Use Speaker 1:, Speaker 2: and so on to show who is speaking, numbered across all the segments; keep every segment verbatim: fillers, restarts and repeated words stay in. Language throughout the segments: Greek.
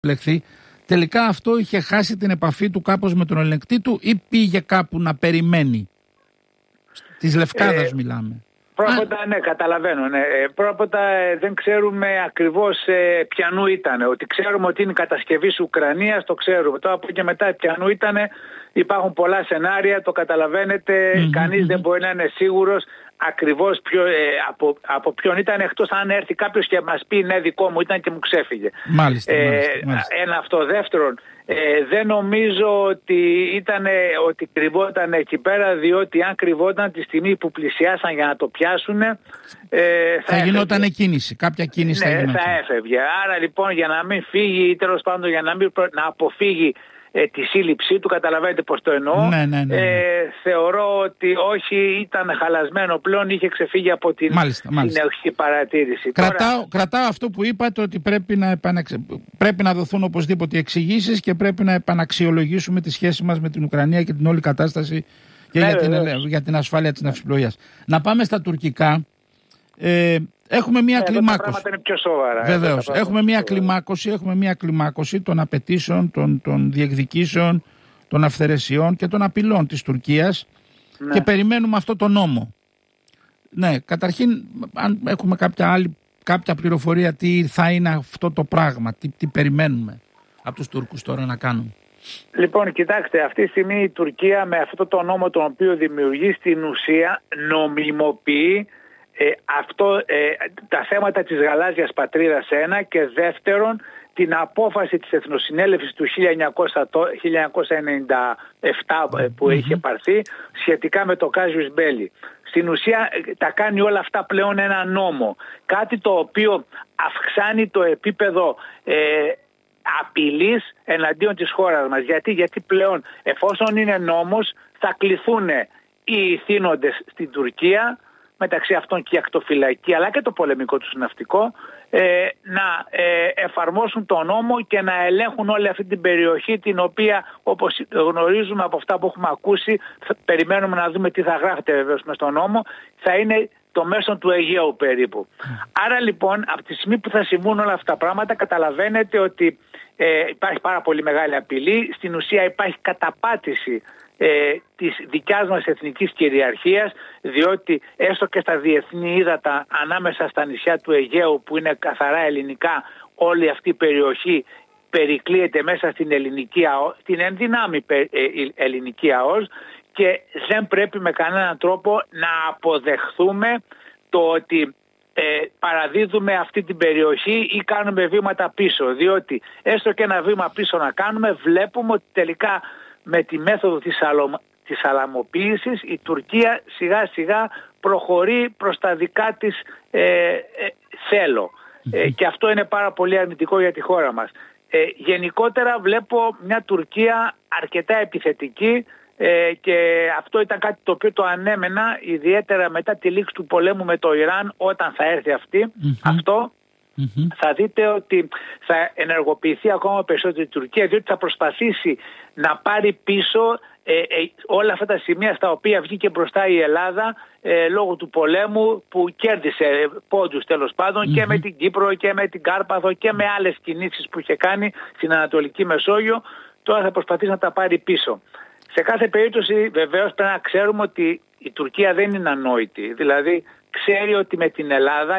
Speaker 1: ελεγχθεί. Τελικά αυτό είχε χάσει την επαφή του κάπως με τον ελεγκτή του ή πήγε κάπου να περιμένει? Της Λευκάδας ε, μιλάμε.
Speaker 2: Πρώτα, ναι, καταλαβαίνω. Ναι. Πρώτα δεν ξέρουμε ακριβώς ε, ποιανού ήταν. Ότι ξέρουμε ότι είναι η κατασκευή της Ουκρανίας, το ξέρουμε. Τώρα από και μετά ποιανού ήταν, υπάρχουν πολλά σενάρια, το καταλαβαίνετε. Mm-hmm. Κανείς δεν μπορεί να είναι σίγουρος ακριβώς ποιο, ε, από, από ποιον ήταν, εκτός αν έρθει κάποιος και μας πει ναι, δικό μου ήταν και μου ξέφυγε.
Speaker 1: Μάλιστα,
Speaker 2: ε,
Speaker 1: μάλιστα, μάλιστα.
Speaker 2: Ένα αυτό. Δεύτερον, ε, δεν νομίζω ότι, ήτανε, ότι κρυβόταν εκεί πέρα, διότι αν κρυβόταν τη στιγμή που πλησιάσαν για να το πιάσουν, ε, θα,
Speaker 1: θα γινόταν κίνηση, κάποια κίνηση
Speaker 2: ναι,
Speaker 1: θα γινόταν.
Speaker 2: Θα έφευγε. Άρα λοιπόν για να μην φύγει ή τέλος πάντων για να, μην, να αποφύγει Ε, τη σύλληψή του, καταλαβαίνετε πως το εννοώ.
Speaker 1: Ναι, ναι, ναι, ναι.
Speaker 2: Ε, θεωρώ ότι όχι, ήταν χαλασμένο πλέον, είχε ξεφύγει από την συνεχή παρατήρηση.
Speaker 1: Κρατάω,
Speaker 2: Τώρα...
Speaker 1: κρατάω αυτό που είπατε, ότι πρέπει να, επαναξε... πρέπει να δοθούν οπωσδήποτε εξηγήσεις και πρέπει να επαναξιολογήσουμε τη σχέση μας με την Ουκρανία και την όλη κατάσταση και ναι, για, την, για την ασφάλεια της ναυσιπλοείας. Να πάμε στα τουρκικά. Ε, Έχουμε μια
Speaker 2: ναι,
Speaker 1: κλιμάκωση.
Speaker 2: Είναι πιο σοβαρά.
Speaker 1: Βεβαίως. Έχουμε μια κλιμάκωση, έχουμε μια κλιμάκωση των απαιτήσεων, των, των διεκδικήσεων, των αυθαιρεσιών και των απειλών της Τουρκίας, ναι. Και περιμένουμε αυτό το νόμο. Ναι, καταρχήν, αν έχουμε κάποια άλλη, κάποια πληροφορία τι θα είναι αυτό το πράγμα, τι, τι περιμένουμε από τους Τούρκους τώρα να κάνουν.
Speaker 2: Λοιπόν, κοιτάξτε, αυτή τη στιγμή η Τουρκία με αυτό το νόμο τον οποίο δημιουργεί στην ουσία νομιμοποιεί Ε, αυτό, ε, τα θέματα της γαλάζιας πατρίδας ένα και δεύτερον την απόφαση της Εθνοσυνέλευσης του χίλια εννιακόσια ενενήντα επτά που mm-hmm. είχε πάρθει σχετικά με το Κάζιους Μπέλι. Στην ουσία τα κάνει όλα αυτά πλέον ένα νόμο. Κάτι το οποίο αυξάνει το επίπεδο ε, απειλής εναντίον της χώρας μας. Γιατί, γιατί πλέον εφόσον είναι νόμος θα κληθούν οι ηθήνοντες στην Τουρκία, μεταξύ αυτών και η ακτοφυλακή αλλά και το πολεμικό του ναυτικό, ε, να ε, εφαρμόσουν τον νόμο και να ελέγχουν όλη αυτή την περιοχή, την οποία όπως γνωρίζουμε από αυτά που έχουμε ακούσει, θα περιμένουμε να δούμε τι θα γράφεται βεβαίως μες στον νόμο, θα είναι το μέσο του Αιγαίου περίπου. Mm. Άρα λοιπόν από τη στιγμή που θα συμβούν όλα αυτά τα πράγματα καταλαβαίνετε ότι ε, υπάρχει πάρα πολύ μεγάλη απειλή, στην ουσία υπάρχει καταπάτηση Ε, της δικιάς μας εθνικής κυριαρχίας, διότι έστω και στα διεθνή ύδατα ανάμεσα στα νησιά του Αιγαίου που είναι καθαρά ελληνικά, όλη αυτή η περιοχή περικλείεται μέσα στην ελληνική ΑΟΣ, την ενδυνάμει ελληνική ΑΟΣ, και δεν πρέπει με κανέναν τρόπο να αποδεχθούμε το ότι ε, παραδίδουμε αυτή την περιοχή ή κάνουμε βήματα πίσω, διότι έστω και ένα βήμα πίσω να κάνουμε βλέπουμε ότι τελικά με τη μέθοδο της, αλω... της αλαμοποίησης η Τουρκία σιγά σιγά προχωρεί προς τα δικά της ε, ε, θέλω. Mm-hmm. Ε, και αυτό είναι πάρα πολύ αρνητικό για τη χώρα μας. Ε, γενικότερα βλέπω μια Τουρκία αρκετά επιθετική ε, και αυτό ήταν κάτι το οποίο το ανέμενα ιδιαίτερα μετά τη λήξη του πολέμου με το Ιράν, όταν θα έρθει αυτή, mm-hmm. αυτό. Mm-hmm. Θα δείτε ότι θα ενεργοποιηθεί ακόμα περισσότερο η Τουρκία, διότι θα προσπαθήσει να πάρει πίσω ε, ε, όλα αυτά τα σημεία στα οποία βγήκε μπροστά η Ελλάδα ε, λόγω του πολέμου, που κέρδισε πόντους τέλος πάντων, mm-hmm. και με την Κύπρο και με την Κάρπαθο και με άλλες κινήσεις που είχε κάνει στην Ανατολική Μεσόγειο. Τώρα θα προσπαθήσει να τα πάρει πίσω. Σε κάθε περίπτωση βεβαίως πρέπει να ξέρουμε ότι η Τουρκία δεν είναι ανόητη, δηλαδή ξέρει ότι με την Ελλάδα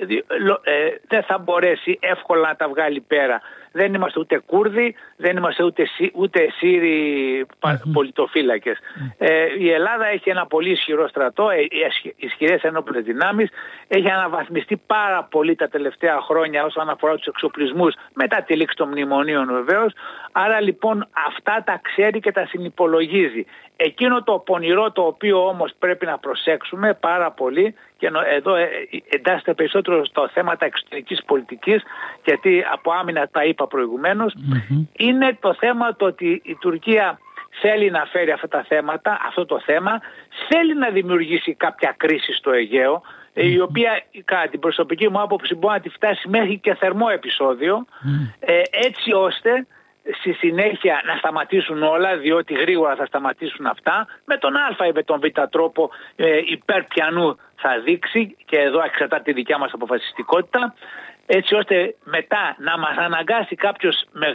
Speaker 2: ε, δεν θα μπορέσει εύκολα να τα βγάλει πέρα. Δεν είμαστε ούτε Κούρδοι, δεν είμαστε ούτε, ούτε Σύριοι mm-hmm. πολιτοφύλακες. Mm-hmm. Ε, η Ελλάδα έχει ένα πολύ ισχυρό στρατό, ε, ισχυρές ενόπλες δυνάμεις, έχει αναβαθμιστεί πάρα πολύ τα τελευταία χρόνια όσον αφορά τους εξοπλισμούς μετά τη λήξη των μνημονίων βεβαίως. Άρα λοιπόν αυτά τα ξέρει και τα συνυπολογίζει. Εκείνο το πονηρό το οποίο όμως πρέπει να προσέξουμε πάρα πολύ, και εδώ εντάσσεται περισσότερο στο θέμα τα εξωτερικής πολιτικής, γιατί από άμυνα τα είπα προηγουμένως, mm-hmm. είναι το θέμα το ότι η Τουρκία θέλει να φέρει αυτά τα θέματα, αυτό το θέμα, θέλει να δημιουργήσει κάποια κρίση στο Αιγαίο, mm-hmm. η οποία κατά την προσωπική μου άποψη μπορεί να τη φτάσει μέχρι και θερμό επεισόδιο, mm-hmm. ε, έτσι ώστε στη συνέχεια να σταματήσουν όλα, διότι γρήγορα θα σταματήσουν αυτά, με τον Α ή με τον Β τρόπο ε, υπέρ πιανού θα δείξει, και εδώ εξαρτάται τη δικιά μας αποφασιστικότητα, έτσι ώστε μετά να μας αναγκάσει κάποιος